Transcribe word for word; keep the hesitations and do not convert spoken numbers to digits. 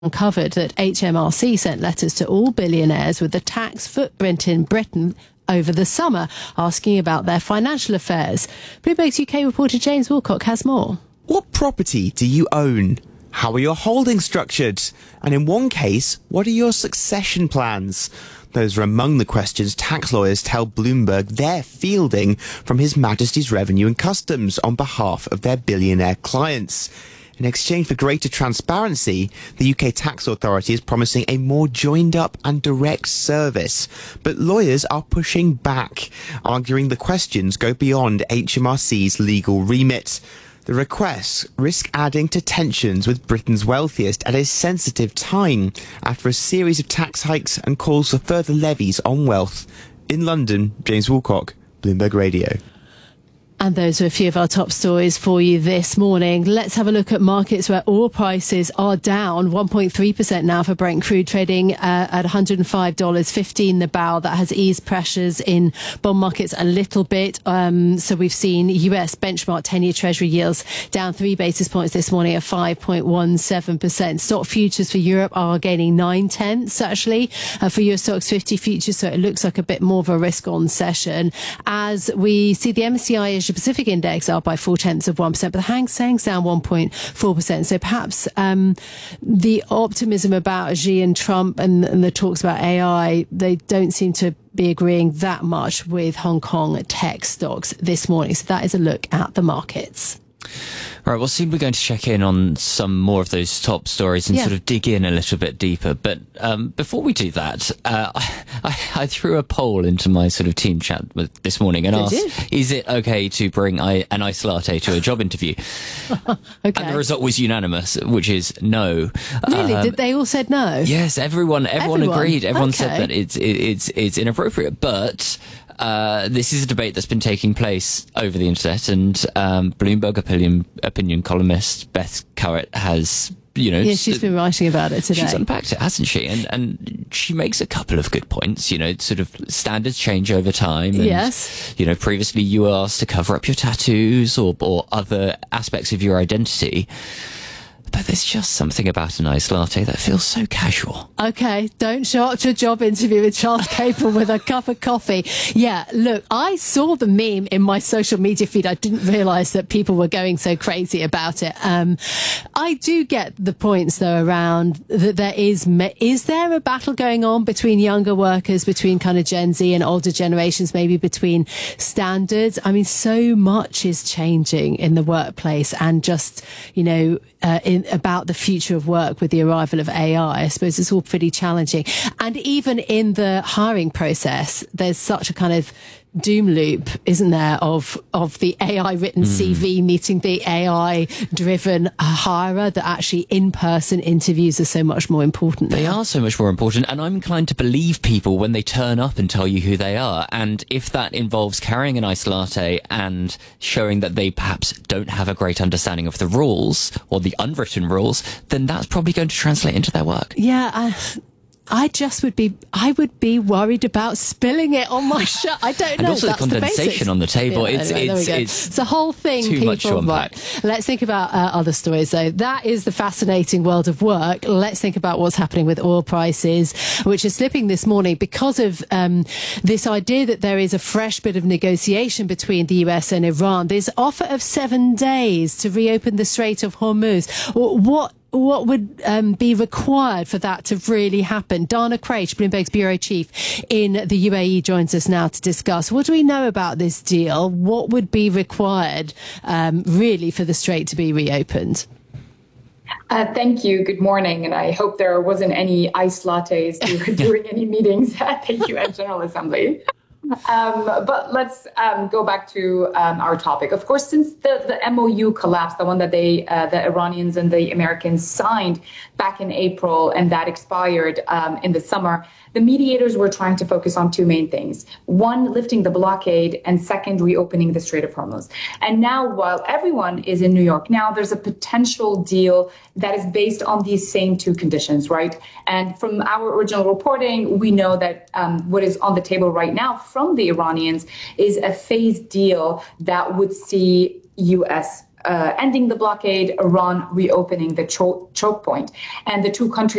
uncovered that H M R C sent letters to all billionaires with a tax footprint in Britain over the summer, asking about their financial affairs. Bloomberg's U K reporter James Wilcock has more. What property do you own? How are your holdings structured? And in one case, what are your succession plans? Those are among the questions tax lawyers tell Bloomberg they're fielding from His Majesty's Revenue and Customs on behalf of their billionaire clients. In exchange for greater transparency, the U K Tax Authority is promising a more joined-up and direct service. But lawyers are pushing back, arguing the questions go beyond H M R C's legal remit. The requests risk adding to tensions with Britain's wealthiest at a sensitive time after a series of tax hikes and calls for further levies on wealth. In London, James Wilcock, Bloomberg Radio. And those are a few of our top stories for you this morning. Let's have a look at markets where oil prices are down one point three percent now for Brent crude, trading uh, at one hundred five dollars fifteen the barrel. That has eased pressures in bond markets a little bit. Um, so we've seen U S benchmark ten-year Treasury yields down three basis points this morning at five point one seven percent. Stock futures for Europe are gaining nine tenths actually uh, for U S stocks fifty futures. So it looks like a bit more of a risk on session as we see the M S C I Asia Pacific Index up by four tenths of one percent, but the Hang Seng's down one point four percent. So perhaps um, the optimism about Xi and Trump and, and the talks about A I, they don't seem to be agreeing that much with Hong Kong tech stocks this morning. So that is a look at the markets. Right, well, soon we're going to check in on some more of those top stories and yeah. sort of dig in a little bit deeper. But um, before we do that, uh, I, I, I threw a poll into my sort of team chat with, this morning and Did asked, you? is it okay to bring I, an iced latte to a job interview? Okay. And the result was unanimous, which is no. Really? Um, Did they all said no? Yes, everyone everyone, everyone? agreed. Everyone okay. said that it's, it, it's, it's inappropriate. But Uh, this is a debate that's been taking place over the internet, and um, Bloomberg opinion, opinion columnist Beth Currett has, you know... Yeah, she's been writing about it today. She's unpacked it, hasn't she? And, and she makes a couple of good points, you know, sort of standards change over time. And, yes. You know, previously you were asked to cover up your tattoos or, or other aspects of your identity. But there's just something about a nice latte that feels so casual. Okay, don't show up to a job interview with Charles Capel with a cup of coffee. Yeah, look, I saw the meme in my social media feed. I didn't realise that people were going so crazy about it. Um, I do get the points, though, around that there is... Is there a battle going on between younger workers, between kind of Gen Z and older generations, maybe between standards? I mean, so much is changing in the workplace and just, you know... Uh, in, about the future of work with the arrival of A I. I suppose it's all pretty challenging. And even in the hiring process, there's such a kind of doom loop, isn't there, of of the A I written mm. C V meeting the A I driven hirer, that actually in-person interviews are so much more important now. They are so much more important, and I'm inclined to believe people when they turn up and tell you who they are. And if that involves carrying an iced latte and showing that they perhaps don't have a great understanding of the rules or the unwritten rules, then that's probably going to translate into their work. Yeah, I... I just would be, I would be worried about spilling it on my shirt. I don't know. And also That's the condensation the on the table. Yeah, it's, anyway, it's, it's, it's a whole thing. Too people, much to unpack. Right. Let's think about uh, other stories, though. That is the fascinating world of work. Let's think about what's happening with oil prices, which are slipping this morning because of um, this idea that there is a fresh bit of negotiation between the U S and Iran. This offer of seven days to reopen the Strait of Hormuz. What What would um, be required for that to really happen? Dana Craich, Bloomberg's bureau chief in the U A E, joins us now to discuss. What do we know about this deal? What would be required, um, really, for the strait to be reopened? Uh, thank you. Good morning. And I hope there wasn't any iced lattes during any meetings at the U N General Assembly. Um, but let's um, go back to um, our topic. Of course, since the, the M O U collapsed, the one that they, uh, the Iranians and the Americans signed back in April, and that expired um, in the summer, the mediators were trying to focus on two main things. One, lifting the blockade, and second, reopening the Strait of Hormuz. And now, while everyone is in New York now, there's a potential deal that is based on these same two conditions, right? And from our original reporting, we know that um, what is on the table right now from the Iranians is a phased deal that would see U S uh, ending the blockade, Iran reopening the cho- choke point. And the two countries